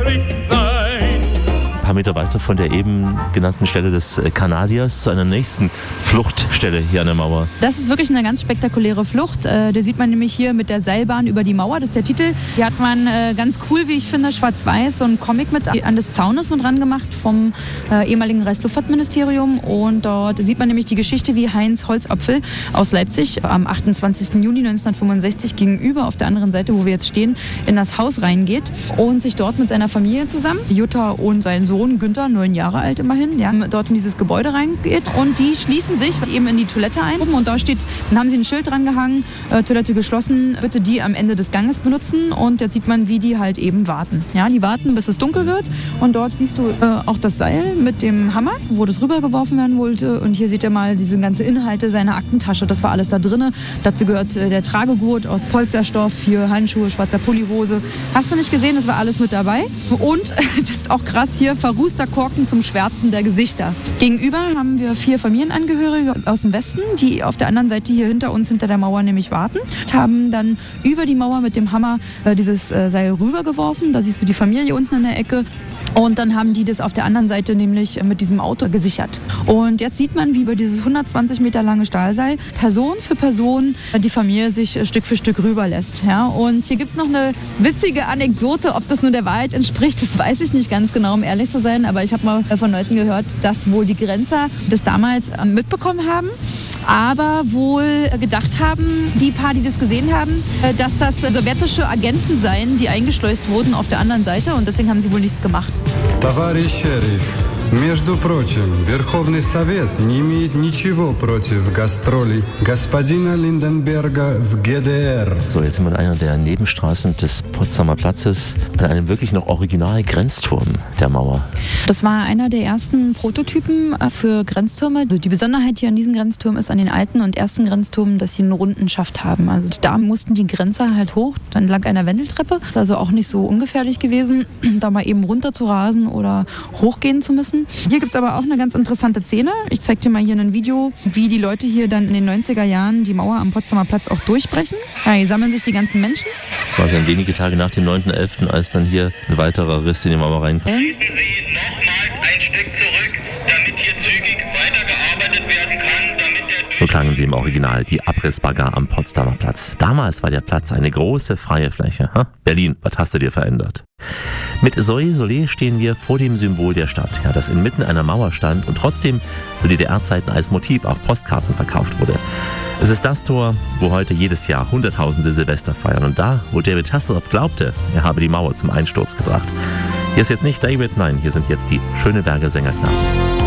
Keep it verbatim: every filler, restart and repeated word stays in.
möglich sein. Ein paar Meter weiter von der eben genannten Stelle des Kanadiers zu einer nächsten Fluchtstelle hier an der Mauer. Das ist wirklich eine ganz spektakuläre Flucht. Äh, da sieht man nämlich hier mit der Seilbahn über die Mauer, das ist der Titel. Hier hat man äh, ganz cool, wie ich finde, schwarz-weiß, so einen Comic mit an des Zaunes mit dran gemacht vom äh, ehemaligen Reichsluftfahrtministerium. Und dort sieht man nämlich die Geschichte, wie Heinz Holzapfel aus Leipzig am achtundzwanzigsten Juni neunzehnhundertfünfundsechzig gegenüber auf der anderen Seite, wo wir jetzt stehen, in das Haus reingeht und sich dort mit seiner Familie zusammen, Jutta und sein Sohn Günther, neun Jahre alt immerhin, ja, dort in dieses Gebäude reingeht und die schließen sich eben in die Toilette ein und da steht, dann haben sie ein Schild dran gehangen, äh, Toilette geschlossen, bitte die am Ende des Ganges benutzen und jetzt sieht man, wie die halt eben warten. Ja, die warten, bis es dunkel wird und dort siehst du äh, auch das Seil mit dem Hammer, wo das rübergeworfen werden wollte und hier seht ihr mal diese ganzen Inhalte seiner Aktentasche, das war alles da drin. Dazu gehört äh, der Tragegurt aus Polsterstoff, hier Handschuhe, schwarzer Pullohose. Hast du nicht gesehen, das war alles mit dabei und das ist auch krass hier, verrußter Korken zum Schwärzen der Gesichter. Gegenüber haben wir vier Familienangehörige aus dem Westen, die auf der anderen Seite hier hinter uns, hinter der Mauer nämlich warten. Haben dann über die Mauer mit dem Hammer äh, dieses äh, Seil rübergeworfen. Da siehst du die Familie unten in der Ecke. Und dann haben die das auf der anderen Seite nämlich mit diesem Auto gesichert. Und jetzt sieht man, wie über dieses hundertzwanzig Meter lange Stahlseil Person für Person die Familie sich Stück für Stück rüberlässt. Ja? Und hier gibt es noch eine witzige Anekdote, ob das nur der Wahrheit entspricht, das weiß ich nicht ganz genau, um ehrlich zu sein. Aber ich habe mal von Leuten gehört, dass wohl die Grenzer das damals mitbekommen haben, aber wohl gedacht haben, die paar, die das gesehen haben, dass das sowjetische Agenten seien, die eingeschleust wurden auf der anderen Seite. Und deswegen haben sie wohl nichts gemacht. Товарищ шериф, между прочим, Верховный Совет не имеет ничего против гастролей господина Lindenberger в G D R. So, jetzt sind wir in einer der Nebenstraßen des Potsdamer Platzes, an einem wirklich noch originalen Grenzturm der Mauer. Das war einer der ersten Prototypen für Grenztürme. Also die Besonderheit hier an diesem Grenzturm ist an den alten und ersten Grenztürmen, dass sie einen runden Schaft haben. Also da mussten die Grenzer halt hoch, entlang einer Wendeltreppe. Ist also auch nicht so ungefährlich gewesen, da mal eben runter zu rasen oder hochgehen zu müssen. Hier gibt es aber auch eine ganz interessante Szene. Ich zeige dir mal hier ein Video, wie die Leute hier dann in den neunziger Jahren die Mauer am Potsdamer Platz auch durchbrechen. Ja, hier sammeln sich die ganzen Menschen. Das war dann wenige Tage nach dem neunten elften, als dann hier ein weiterer Riss in die Mauer reinkam. Treten Sie nochmals ein Stück zurück, damit hier zügig weitergearbeitet werden kann, damit der... So klangen sie im Original, die Abrissbagger am Potsdamer Platz. Damals war der Platz eine große freie Fläche. Ha? Berlin, was hast du dir verändert? Mit Soleil Soleil stehen wir vor dem Symbol der Stadt, ja, das inmitten einer Mauer stand und trotzdem zu D D R-Zeiten als Motiv auf Postkarten verkauft wurde. Es ist das Tor, wo heute jedes Jahr Hunderttausende Silvester feiern und da, wo David Hasselhoff glaubte, er habe die Mauer zum Einsturz gebracht. Hier ist jetzt nicht David, nein, hier sind jetzt die Schöneberger Sängerknaben.